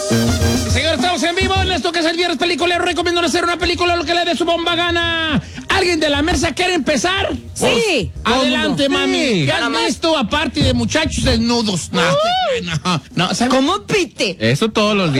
Señor, estamos en vivo en esto que es el Viernes Peliculero. Recomiendo hacer una película lo que le dé su bomba gana. ¿Alguien de la mesa quiere empezar? Sí. Adelante, mami. ¿Qué has visto aparte de muchachos desnudos? No, ¿sabes? ¿Cómo pite? Eso todos los días.